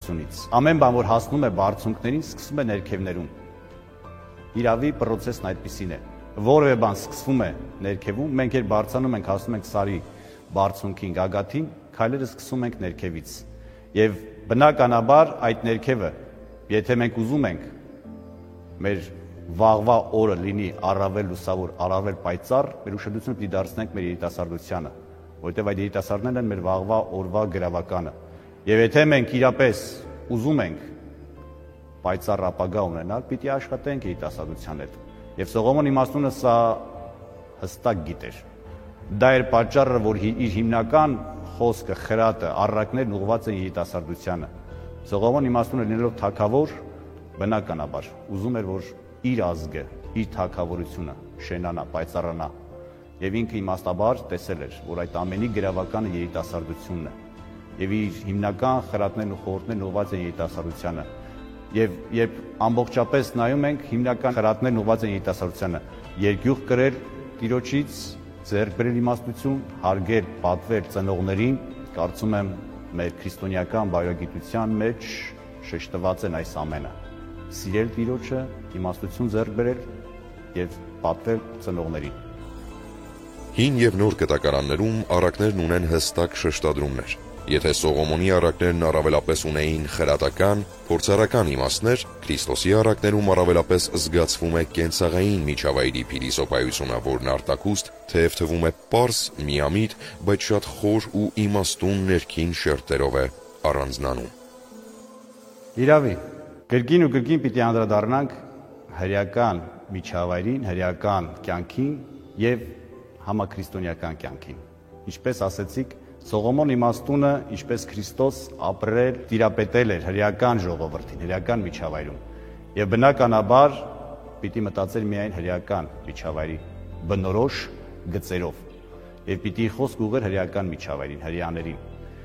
երիտասարդությունից։ Ամեն բան, որ հասնում է բարձունքներին, սկսում է ներքևներում։ Իրավի պրոցեսն այդպիսին է։ Որևէ բան սկսվում է ներքևում, մենք երբ բարձրանում ենք, հասնում ենք սարի բարձունքին, գագաթին, քայլերը սկսում ենք ներքևից։ Եվ բնականաբար այդ ներքևը, եթե մենք ուզում ենք մեր վաղվա օրը լինի առավել լուսավոր, առավել պայծառ, մեր ուշադրությունը պիտի դարձնենք մեր երիտասարդությանը, որովհետև այդ երիտասարդներն են մեր վաղվա օրվա գրավականը։ Եվ եթե մենք իրապես ուզում ենք պայծառ ապագա ունենալ, պիտի աշխատենք երիտասարդության հետ։ Եվ Սողոմոն իմաստունը սա հստակ գիտեր։ Դա էր պատճառը, որ իր հիմնական խոսքը, խրատը, առակներն ուղղված են երիտասարդությանը։ Սողոմոն իմաստունը լինելով թագավոր, բնականաբար ուզում էր, որ իր ազգը, իր թագավորությունը շենանա, պայծառանա։ Եվ ինքը իմաստաբար տեսել էր, որ այդ ամենի գրավականը երիտասարդությունն է։ Եվ իր հիմնական խրատներն ու խորհուրդներն ուղղված են երիտասարդությանը։ Եվ երբ ամբողջապես նայում ենք, հիմնական խրատներն ուղղված են երիտասարդությանը, երկյուղ կրել Տիրոջից, ձեռք բերել իմաստություն, հարգել, պատվել ծնողներին, կարծում եմ մեր քրիստոնեական բարոյագիտության մեջ շեշտված են այս ամենը։ Սիրել Տիրոջը, իմաստություն ձեռք բերել եւ պատվել ծնողներին։ Հին եւ նոր կտակարաններում առակներն ունեն հստակ շեշտադրումներ։ Եթե Սողոմոնի առակներն առավելապես ունեին խրատական, փորձառական իմաստներ, Քրիստոսի առակներում առավելապես զգացվում է կենցաղային միջավայրի փիլիսոփայությունը, որն արտաքուստ թեև թվում է պարզ, միամիտ, բայց շատ խոր ու իմաստուն ներքին շերտերով է առանձնանում։ Իրավի, կրկին ու կրկին պիտի անդրադառնանք հրեական միջավայրին, հրեական կյանքին եւ համաքրիստոնեական կյանքին։ Ինչպես ասեցիք, Սողոմոն իմաստունը, ինչպես Քրիստոս, ապրել, տիրապետել էր հրեական ժողովրդին, հրեական միջավայրում։ Եվ բնականաբար պիտի մտածել միայն հրեական միջավայրի բնորոշ գծերով։ Եվ պիտի խոսք ուղղեր հրեական միջավայրին, հրեաներին։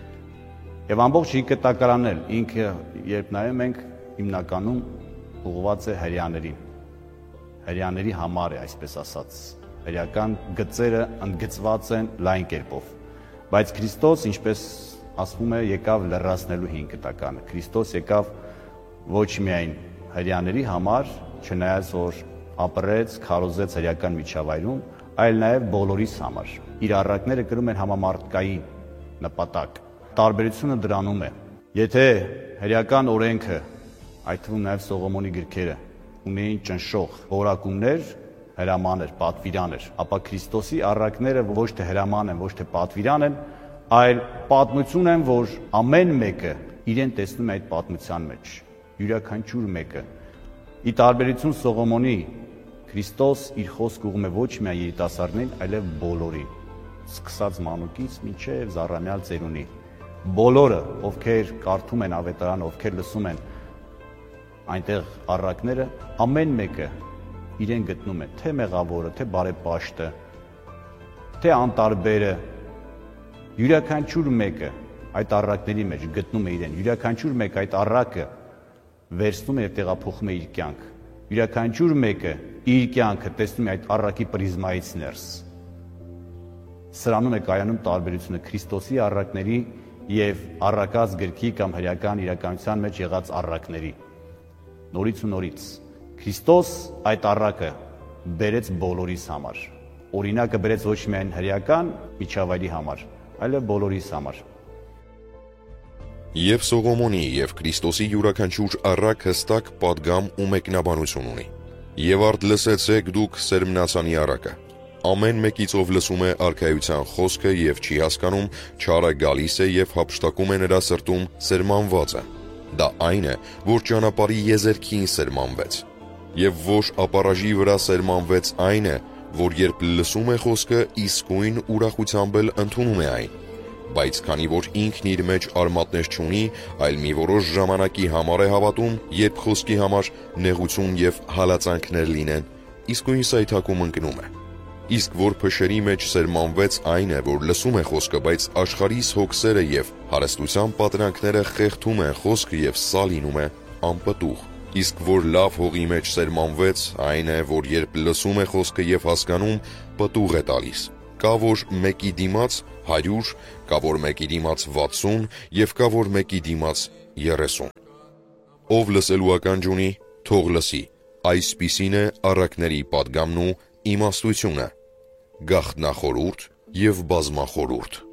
Եվ ամբողջ կտակարանն էլ ինքը, երբ նայում ենք, հիմնականում ուղղված է հրեաներին։ Հրեաների համար է, այսպես ասած։ Հրեական գծերը ընդգծված են լայն կերպով։ Բայց Քրիստոս, ինչպես ասվում է, եկավ լրացնելու հին կտականը։ Քրիստոս եկավ ոչ միայն հրեաների համար, չնայած որ ապրեց, քարոզեց հրեական միջավայրում, այլ նաև բոլորիս համար։ Իր առակները կրում են համամարտկային նպատակ։ Տարբերությունը դրանում է։ Եթե հրեական օրենքը, այդ թվում նաև Սողոմոնի գրքերը, ունեին ճնշող որակումներ, հրաման էր, պատվիրան էր, ապա Քրիստոսի առակները ոչ թե հրաման են, ոչ թե պատվիրան են, այլ պատմություն են, որ ամեն մեկը իրեն տեսնում է այդ պատմության մեջ, յուրաքանչյուր մեկը։ Ի տարբերություն Սողոմոնի, Քրիստոս իր խոսքը ուղղում է ոչ միայն երիտասարդներին, այլև բոլորին, սկսած մանուկից մինչև զառամյալ ծերունի։ Բոլորը, ովքեր կարդում են ավետարանը, ովքեր լսում են այնտեղ առակները, ամեն մեկը իրեն գտնում է, թե մեղավորը, թե բարեպաշտը, թե անտարբերը, յուրաքանչյուր մեկը այդ առակների մեջ գտնում է իրեն, յուրաքանչյուր մեկ այդ առակը վերցնում է և տեղափոխում է իր կյանք, յուրաքանչյուր մեկը իր կյանքը տեսնում է այդ առակի պրիզմայից ներս։ Սրանում է կայանում տարբերությունը Քրիստոսի առակների և առակած գրքի կամ հրեական իրականության մեջ եղած առակների։ Նորից ու նորից Քրիստոս այդ առակը բերեց բոլորիս համար։ Օրինակը բերեց ոչ միայն հրեական միջավայրի համար, այլև բոլորիս համար։ Եվ Սողոմոնի և Քրիստոսի յուրաքանչյուր առակ հստակ պատգամ ու մեկնաբանություն ունի։ Եվ արդ լսեցեք դուք սերմնացանի առակը։ Ամեն մեկից ով լսում է արքայության խոսքը և չի հասկանում, չարը գալիս է և հափշտակում է նրա սրտում սերմանվածը։ Դա այն է, որ ճանապարհի եզերքին սերմանվեց։ Եվ որ ապարաժի վրա սերմանվեց այն է, որ երբ լսում է խոսքը, իսկույն ուրախությամբ էլ ընդունում է այն։ Բայց քանի որ ինքն իր մեջ արմատներ չունի, այլ մի որոշ ժամանակի համար է հավատում, երբ խոսքի համար նեղություն և հալածանքներ լինեն, իսկույն սայթաքում ընկնում է։ Իսկ որ փշերի մեջ սերմանվեց այն է, որ լսում է խոսքը, բայց աշխարհիս հոգսերը և հարստության պատրանքները խեղդում են խոսքը և սա լինում է անպտուղ։ Իսկ որ լավ հողի մեջ սերմանվեց այն է, որ երբ լսում է խոսքը և հասկանում, պտուղ է տալիս։ Կա որ մեկի դիմաց 100, կա որ մեկի դիմաց 60 և կա որ մեկի դիմաց 30 Ով լսելու ականջ ունի, թող լսի, այսպիսին է առակների պատգամն ու իմաստությունը, գաղտնախորհուրդ և բազմախորհուրդ։